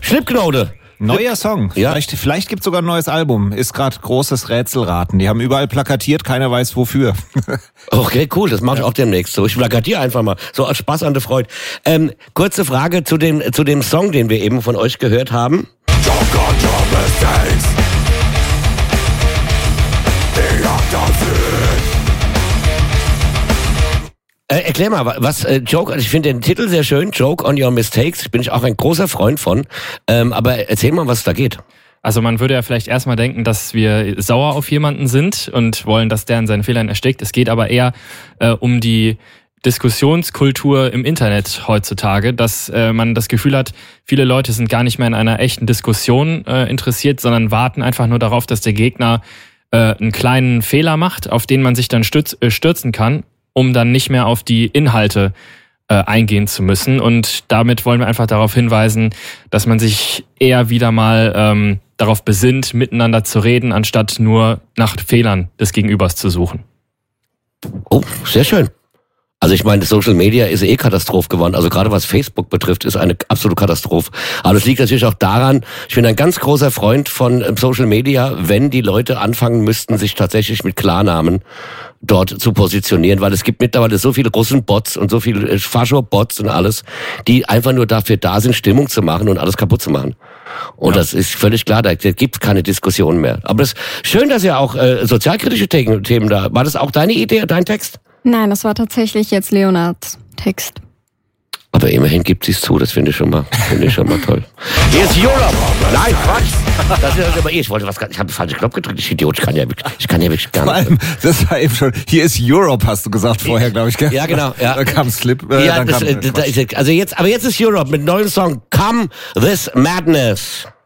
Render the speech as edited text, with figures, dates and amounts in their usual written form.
Schlipknote. Neuer Song. Ja. Vielleicht gibt's sogar ein neues Album. Ist gerade großes Rätselraten. Die haben überall plakatiert, keiner weiß wofür. Okay, cool, das mache ich auch demnächst so. Ich plakatiere einfach mal, so als Spaß an der Freude. Kurze Frage zu dem Song, den wir eben von euch gehört haben. Erklär mal, was Joke, ich finde den Titel sehr schön, Joke on Your Mistakes, bin ich auch ein großer Freund von, aber erzähl mal, was es da geht. Also man würde ja vielleicht erstmal denken, dass wir sauer auf jemanden sind und wollen, dass der in seinen Fehlern erstickt. Es geht aber eher um die Diskussionskultur im Internet heutzutage, dass man das Gefühl hat, viele Leute sind gar nicht mehr in einer echten Diskussion interessiert, sondern warten einfach nur darauf, dass der Gegner einen kleinen Fehler macht, auf den man sich dann stürzen kann, um dann nicht mehr auf die Inhalte eingehen zu müssen. Und damit wollen wir einfach darauf hinweisen, dass man sich eher wieder mal darauf besinnt, miteinander zu reden, anstatt nur nach Fehlern des Gegenübers zu suchen. Oh, sehr schön. Also ich meine, Social Media ist Katastrophe geworden. Also gerade was Facebook betrifft, ist eine absolute Katastrophe. Aber es liegt natürlich auch daran, ich bin ein ganz großer Freund von Social Media, wenn die Leute anfangen müssten, sich tatsächlich mit Klarnamen dort zu positionieren, weil es gibt mittlerweile so viele Russenbots und so viele Fascho-Bots und alles, die einfach nur dafür da sind, Stimmung zu machen und alles kaputt zu machen. Und das ist völlig klar, da gibt keine Diskussion mehr. Aber es ist schön, dass ihr auch sozialkritische Themen da. War das auch deine Idee, dein Text? Nein, das war tatsächlich jetzt Leonards Text. Aber immerhin gibt sie es zu, das finde ich schon mal toll. Hier ist Europe! Nein, Quatsch! Das ist aber ich wollte was, ich habe den falschen Knopf gedrückt, ich Idiot, ich kann ja wirklich gar nicht. Vor allem, das war eben schon, hier ist Europe, hast du gesagt vorher, glaube ich, gell? Ja, genau, ja. Da kam Slip, ja, dann kam jetzt ist Europe mit neuem Song, Come This Madness.